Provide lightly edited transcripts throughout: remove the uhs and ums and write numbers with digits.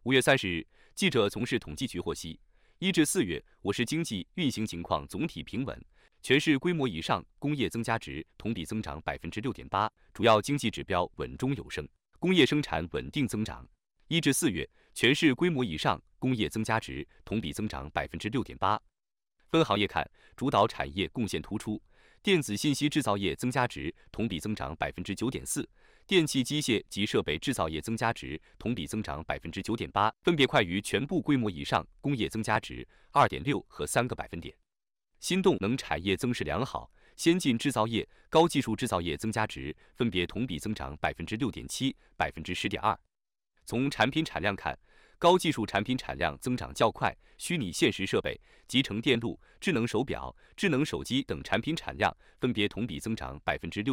5月30日，记者从市统计局获悉，1至4月我市经济运行情况总体平稳，全市规模以上工业增加值同比增长 6.8%， 主要经济指标稳中有升，工业生产稳定增长。1至4月，全市规模以上工业增加值同比增长 6.8%。分行业看，主导产业贡献突出，电子信息制造业增加值同比增长 9.4%， 电气机械及设备制造业增加值同比增长 9.8%， 分别快于全部规模以上工业增加值 2.6 和3个百分点。新动能产业增势良好，先进制造业、高技术制造业增加值分别同比增长 6.7%、10.2%。从产品产量看，高技术产品产量增长较快，虚拟现实设备、集成电路、智能手表、智能手机等产品产量分别同比增长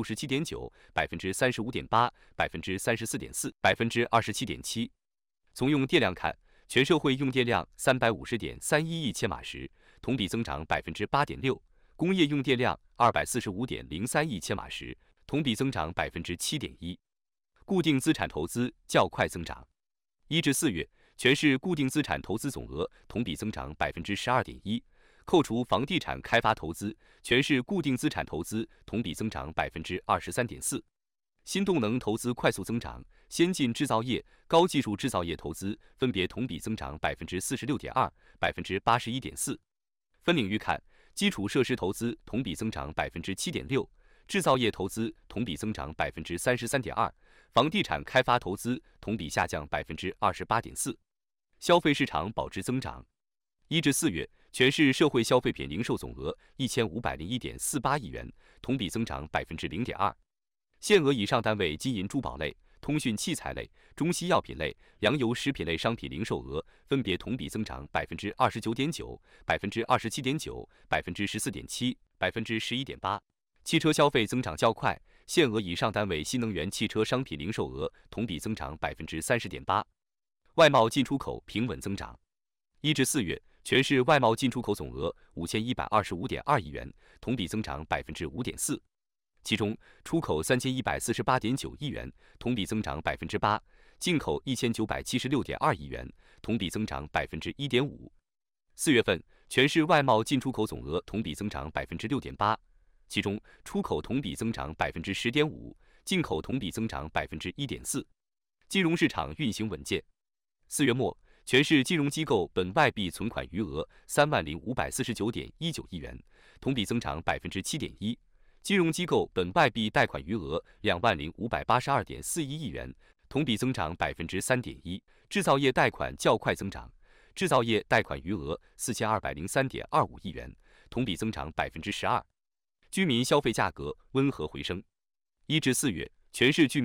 67.9%、35.8%、34.4%、27.7%。从用电量看，全社会用电量 350.31亿千瓦时，同比增长 8.6%， 工业用电量 245.03亿千瓦时，同比增长 7.1%。固定资产投资较快增长。1至4月，全市固定资产投资总额同比增长 12.1%， 扣除房地产开发投资，全市固定资产投资同比增长 23.4%。新动能投资快速增长，先进制造业、高技术制造业投资分别同比增长 46.2%、81.4%。分领域看，基础设施投资同比增长 7.6%， 制造业投资同比增长 33.2%， 房地产开发投资同比下降 28.4%。消费市场保值增长。1至4月，全市社会消费品零售总额 1501.48亿元，同比增长 0.2%。限额以上单位金银珠宝类、通讯器材类、中西药品类、粮油食品类商品零售额分别同比增长 29.9%、27.9%、14.7%、11.8%。汽车消费增长较快，限额以上单位新能源汽车商品零售额同比增长 30.8%。外贸进出口平稳增长。1至4月，全市外贸进出口总额 5125.2亿元，同比增长 5.4%。其中，出口3148.9亿元，同比增长 8%； 进口1976.2亿元，同比增长 1.5%。4月份，全市外贸进出口总额同比增长 6.8%， 其中出口同比增长 10.5%， 进口同比增长 1.4%。金融市场运行稳健。4月末，全市金融机构本外币存款余额30549.19亿元，同比增长 7.1%。金融机构本外币贷款余额20582.41亿元，同比增长 3.1%。制造业贷款较快增长，制造业贷款余额4203.25亿元，同比增长 12%。居民消费价格温和回升。1至4月，全市居民